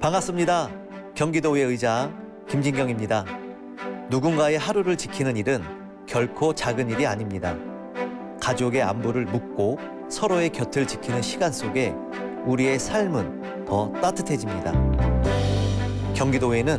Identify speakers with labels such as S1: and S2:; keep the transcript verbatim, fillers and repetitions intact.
S1: 반갑습니다. 경기도의 의장 김진경입니다. 누군가의 하루를 지키는 일은 결코 작은 일이 아닙니다. 가족의 안부를 묻고 서로의 곁을 지키는 시간 속에 우리의 삶은 더 따뜻해집니다. 경기도에는